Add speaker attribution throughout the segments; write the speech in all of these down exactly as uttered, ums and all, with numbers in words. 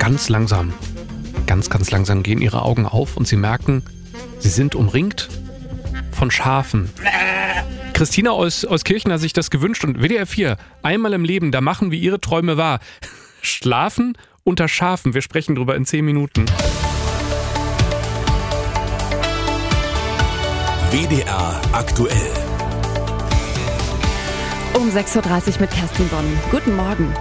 Speaker 1: ganz langsam, ganz, ganz langsam gehen ihre Augen auf und sie merken, sie sind umringt von Schafen. Christina aus, aus Kirchen hat sich das gewünscht und W D R vier, einmal im Leben, da machen wir ihre Träume wahr. Schlafen unter Schafen, wir sprechen drüber in zehn Minuten.
Speaker 2: W D R aktuell.
Speaker 3: Um sechs Uhr dreißig mit Kerstin Bonn. Guten Morgen.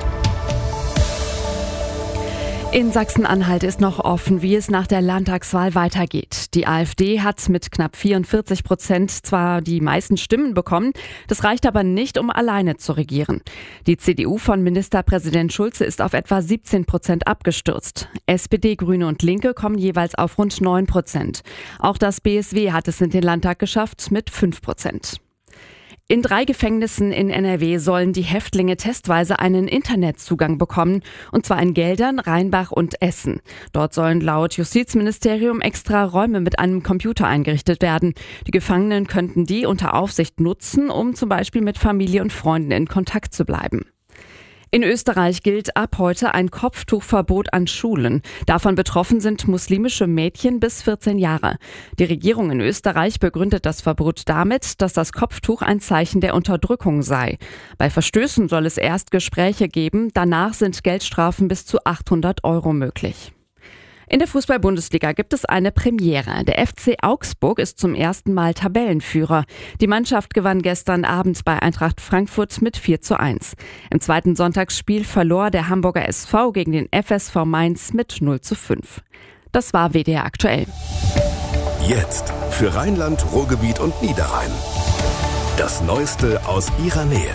Speaker 3: In Sachsen-Anhalt ist noch offen, wie es nach der Landtagswahl weitergeht. Die AfD hat mit knapp vierundvierzig Prozent zwar die meisten Stimmen bekommen, das reicht aber nicht, um alleine zu regieren. Die C D U von Ministerpräsident Schulze ist auf etwa siebzehn Prozent abgestürzt. S P D, Grüne und Linke kommen jeweils auf rund neun Prozent. Auch das B S W hat es in den Landtag geschafft mit fünf Prozent. In drei Gefängnissen in N R W sollen die Häftlinge testweise einen Internetzugang bekommen, und zwar in Geldern, Rheinbach und Essen. Dort sollen laut Justizministerium extra Räume mit einem Computer eingerichtet werden. Die Gefangenen könnten die unter Aufsicht nutzen, um zum Beispiel mit Familie und Freunden in Kontakt zu bleiben. In Österreich gilt ab heute ein Kopftuchverbot an Schulen. Davon betroffen sind muslimische Mädchen bis vierzehn Jahre. Die Regierung in Österreich begründet das Verbot damit, dass das Kopftuch ein Zeichen der Unterdrückung sei. Bei Verstößen soll es erst Gespräche geben, danach sind Geldstrafen bis zu achthundert Euro möglich. In der Fußball-Bundesliga gibt es eine Premiere. Der F C Augsburg ist zum ersten Mal Tabellenführer. Die Mannschaft gewann gestern Abend bei Eintracht Frankfurt mit vier zu eins. Im zweiten Sonntagsspiel verlor der Hamburger S V gegen den F S V Mainz mit null zu fünf. Das war W D R aktuell.
Speaker 2: Jetzt für Rheinland, Ruhrgebiet und Niederrhein. Das Neueste aus ihrer Nähe.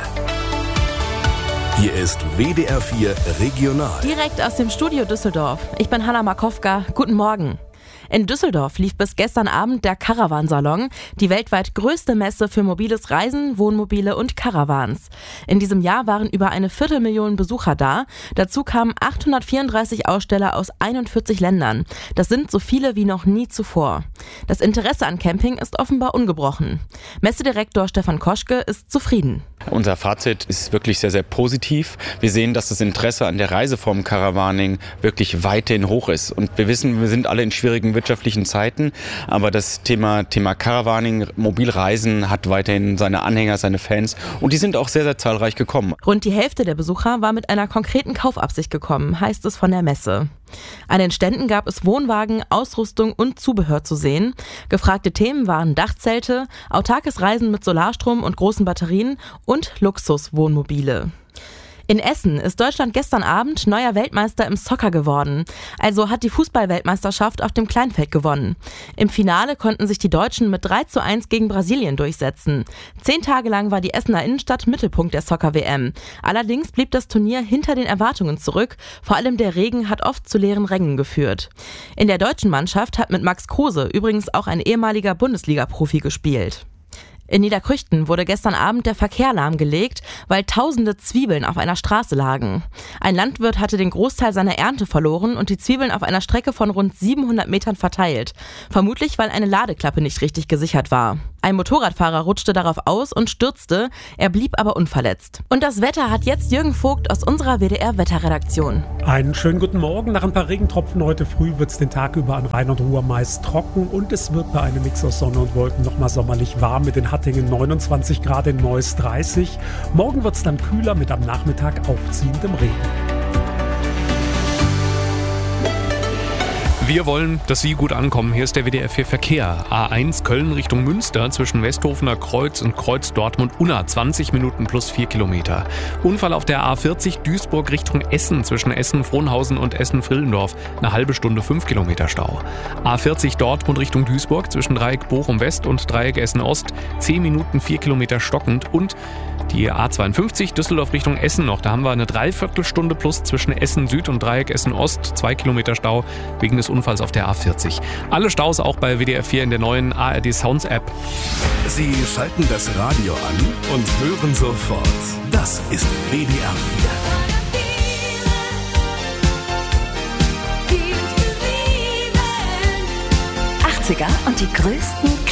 Speaker 2: Hier ist W D R vier Regional.
Speaker 4: Direkt aus dem Studio Düsseldorf. Ich bin Hanna Markowka. Guten Morgen. In Düsseldorf lief bis gestern Abend der Caravan-Salon, die weltweit größte Messe für mobiles Reisen, Wohnmobile und Caravans. In diesem Jahr waren über eine Viertelmillion Besucher da. Dazu kamen achthundertvierunddreißig Aussteller aus einundvierzig Ländern. Das sind so viele wie noch nie zuvor. Das Interesse an Camping ist offenbar ungebrochen. Messedirektor Stefan Koschke ist zufrieden.
Speaker 5: Unser Fazit ist wirklich sehr, sehr positiv. Wir sehen, dass das Interesse an der Reiseform Caravaning wirklich weiterhin hoch ist. Und wir wissen, wir sind alle in schwierigen wirtschaftlichen Zeiten, aber das Thema, Thema Caravaning, Mobilreisen hat weiterhin seine Anhänger, seine Fans und die sind auch sehr, sehr zahlreich gekommen.
Speaker 4: Rund die Hälfte der Besucher war mit einer konkreten Kaufabsicht gekommen, heißt es von der Messe. An den Ständen gab es Wohnwagen, Ausrüstung und Zubehör zu sehen. Gefragte Themen waren Dachzelte, autarkes Reisen mit Solarstrom und großen Batterien und Luxuswohnmobile. In Essen ist Deutschland gestern Abend neuer Weltmeister im Soccer geworden. Also hat die Fußball-Weltmeisterschaft auf dem Kleinfeld gewonnen. Im Finale konnten sich die Deutschen mit drei zu eins gegen Brasilien durchsetzen. Zehn Tage lang war die Essener Innenstadt Mittelpunkt der Soccer-W M. Allerdings blieb das Turnier hinter den Erwartungen zurück. Vor allem der Regen hat oft zu leeren Rängen geführt. In der deutschen Mannschaft hat mit Max Kruse übrigens auch ein ehemaliger Bundesliga-Profi gespielt. In Niederkrüchten wurde gestern Abend der Verkehr lahmgelegt, weil tausende Zwiebeln auf einer Straße lagen. Ein Landwirt hatte den Großteil seiner Ernte verloren und die Zwiebeln auf einer Strecke von rund siebenhundert Metern verteilt. Vermutlich, weil eine Ladeklappe nicht richtig gesichert war. Ein Motorradfahrer rutschte darauf aus und stürzte, er blieb aber unverletzt. Und das Wetter hat jetzt Jürgen Vogt aus unserer W D R-Wetterredaktion.
Speaker 6: Einen schönen guten Morgen. Nach ein paar Regentropfen heute früh wird es den Tag über an Rhein und Ruhr meist trocken und es wird bei einem Mix aus Sonne und Wolken nochmal sommerlich warm mit den Hattingen neunundzwanzig Grad, in Neuss dreißig. Morgen wird es dann kühler mit am Nachmittag aufziehendem Regen.
Speaker 1: Wir wollen, dass Sie gut ankommen. Hier ist der W D R vier Verkehr. A eins Köln Richtung Münster zwischen Westhofener Kreuz und Kreuz Dortmund-Unna. zwanzig Minuten plus vier Kilometer. Unfall auf der A vierzig Duisburg Richtung Essen zwischen Essen-Frohnhausen und Essen-Frillendorf. Eine halbe Stunde fünf Kilometer Stau. A vierzig Dortmund Richtung Duisburg zwischen Dreieck Bochum-West und Dreieck Essen-Ost. zehn Minuten vier Kilometer stockend. Und die A zweiundfünfzig Düsseldorf Richtung Essen noch. Da haben wir eine Dreiviertelstunde plus zwischen Essen Süd und Dreieck Essen Ost. Zwei Kilometer Stau wegen des Unfalls auf der A vierzig. Alle Staus auch bei W D R vier in der neuen A R D Sounds App.
Speaker 2: Sie schalten das Radio an und hören sofort. Das ist W D R vier.
Speaker 7: achtziger und die größten